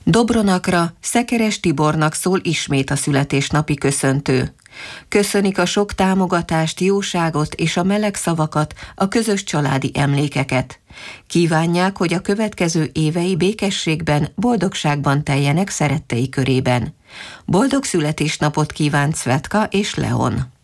Dobronakra, Szekeres Tibornak szól ismét a születésnapi köszöntő. Köszönik a sok támogatást, jóságot és a meleg szavakat, a közös családi emlékeket. Kívánják, hogy a következő évei békességben, boldogságban teljenek szerettei körében. Boldog születésnapot kíván Cvetka és Leon.